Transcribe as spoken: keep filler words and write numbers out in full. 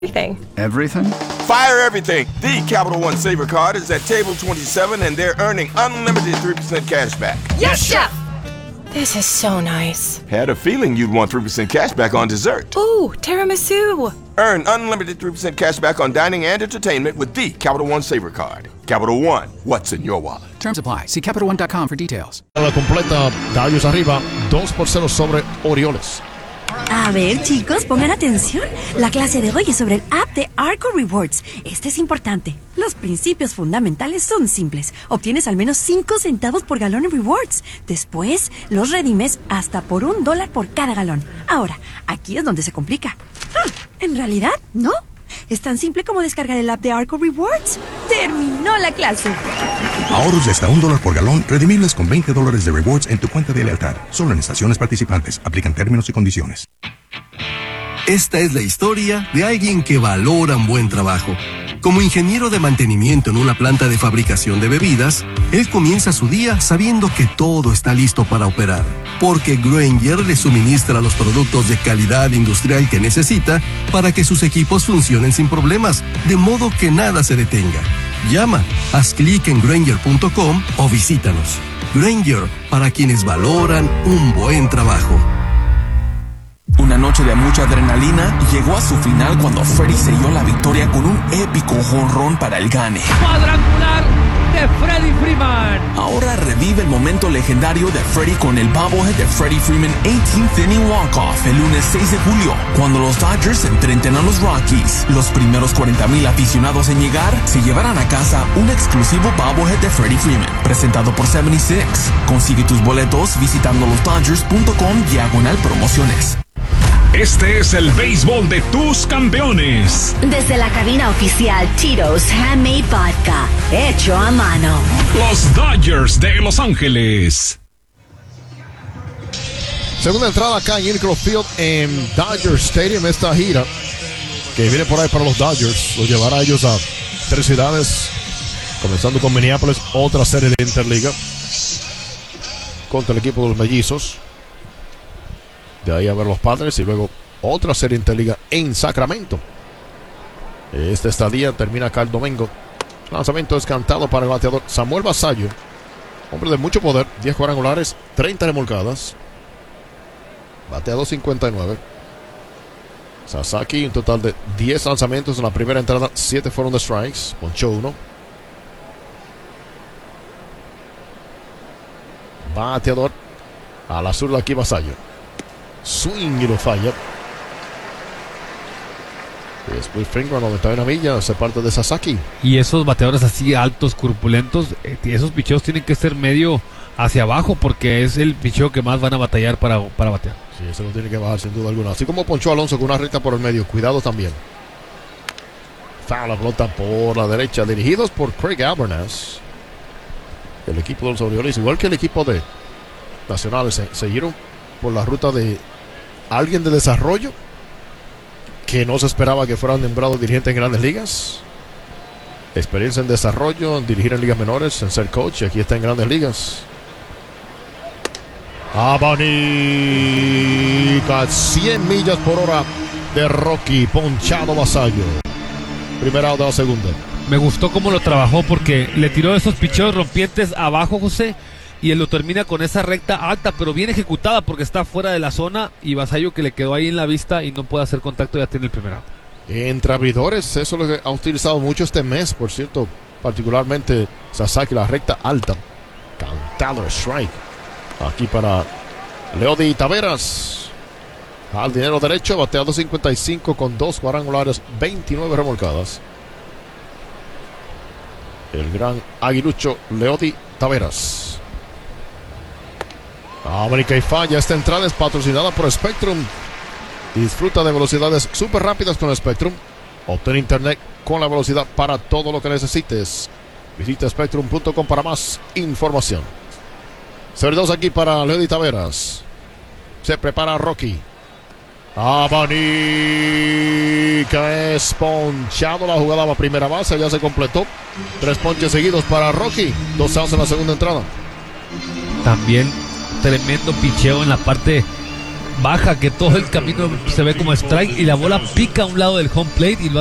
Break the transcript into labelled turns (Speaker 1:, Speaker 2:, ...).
Speaker 1: Everything.
Speaker 2: Everything?
Speaker 3: Fire everything. The Capital One Saver Card is at table twenty-seven, and they're earning unlimited three percent cash back.
Speaker 1: Yes, Chef! This is so nice.
Speaker 3: Had a feeling you'd want three percent cash back on dessert.
Speaker 1: Ooh, tiramisu.
Speaker 3: Earn unlimited three percent cash back on dining and entertainment with the Capital One Saver Card. Capital One, what's in your wallet?
Speaker 2: Terms apply. See Capital One dot com for details.
Speaker 4: La completa, Gallos arriba, dos por cero sobre Orioles.
Speaker 5: A ver, chicos, pongan atención. La clase de hoy es sobre el app de Arco Rewards. Este es importante. Los principios fundamentales son simples. Obtienes al menos cinco centavos por galón en rewards. Después, los redimes hasta por un dólar por cada galón. Ahora, aquí es donde se complica. Ah, en realidad, no. Es tan simple como descargar el app de Arco Rewards. ¡Terminó la clase!
Speaker 6: Ahorros de hasta un dólar por galón, redimibles con veinte dólares de rewards en tu cuenta de lealtad. Solo en estaciones participantes. Aplican términos y condiciones.
Speaker 7: Esta es la historia de alguien que valora un buen trabajo. Como ingeniero de mantenimiento en una planta de fabricación de bebidas, él comienza su día sabiendo que todo está listo para operar, porque Grainger le suministra los productos de calidad industrial que necesita para que sus equipos funcionen sin problemas, de modo que nada se detenga. Llama, haz clic en Grainger punto com o visítanos. Grainger, para quienes valoran un buen trabajo.
Speaker 8: Una noche de mucha adrenalina llegó a su final cuando Freddie selló la victoria con un épico jonrón para el gane.
Speaker 9: Cuadrangular de Freddie Freeman.
Speaker 8: Ahora revive el momento legendario de Freddie con el bobblehead de Freddie Freeman eighteenth Inning Walk-Off el lunes seis de julio, cuando los Dodgers se enfrenten a los Rockies. Los primeros cuarenta mil aficionados en llegar se llevarán a casa un exclusivo bobblehead de Freddie Freeman, presentado por setenta y seis. Consigue tus boletos visitando los dodgers punto com diagonal promociones.
Speaker 10: Este es el béisbol de tus campeones.
Speaker 11: Desde la cabina oficial Tito's Handmade Vodka, hecho a mano.
Speaker 10: Los Dodgers de Los Ángeles.
Speaker 4: Segunda entrada acá en Incross Field en Dodger Stadium. Esta gira que viene por ahí para los Dodgers los llevará a ellos a tres ciudades, comenzando con Minneapolis, otra serie de Interliga contra el equipo de los Mellizos. De ahí a ver los Padres y luego otra serie Interliga en Sacramento. Esta estadía termina acá el domingo. El lanzamiento es cantado para el bateador Samuel Basallo, hombre de mucho poder, diez cuadrangulares, treinta remolcadas. Batea dos cincuenta y nueve. Sasaki, un total de diez lanzamientos en la primera entrada, siete fueron de strikes, ponchó uno. Bateador a la zurda aquí Basallo. Swing y lo falla. Split finger a noventa y una millas, se parte de Sasaki.
Speaker 12: Y esos bateadores así altos, corpulentos, eh, esos picheos tienen que ser medio hacia abajo porque es el picheo que más van a batallar para, para batear.
Speaker 4: Sí, eso no tiene que bajar sin duda alguna. Así como ponchó Alonso con una recta por el medio. Cuidado también. Foul, la pelota por la derecha, dirigidos por Craig Albernas. El equipo de los Orioles, igual que el equipo de Nacionales, se siguieron por la ruta de alguien de desarrollo que no se esperaba que fuera nombrado dirigente en Grandes Ligas. Experiencia en desarrollo, en dirigir en ligas menores, en ser coach, y aquí está en Grandes Ligas. Abanica, cien millas por hora de Rocky, ponchado Basallo. Primer out de la segunda.
Speaker 12: Me gustó cómo lo trabajó porque le tiró esos picheos rompientes abajo, José, y él lo termina con esa recta alta, pero bien ejecutada porque está fuera de la zona, y Basallo, que le quedó ahí en la vista y no puede hacer contacto, ya tiene el primer out.
Speaker 4: Entre abridores, eso es lo que ha utilizado mucho este mes, por cierto, particularmente Sasaki, la recta alta. Cantado strike. Aquí para Leody Taveras. Al dinero derecho, batea dos cincuenta y cinco con dos cuadrangulares, veintinueve remolcadas. El gran aguilucho Leody Taveras. América y falla. Esta entrada es patrocinada por Spectrum. Disfruta de velocidades súper rápidas con Spectrum. Obtén internet con la velocidad para todo lo que necesites. Visita spectrum punto com para más información. Sobre dos aquí para Leody Taveras. Se prepara Rocky. Abanica es ponchado. La jugada a primera base ya se completó. Tres ponches seguidos para Rocky. Dos outs en la segunda entrada.
Speaker 12: También tremendo picheo en la parte baja, que todo el camino se ve como strike y la bola pica a un lado del home plate y lo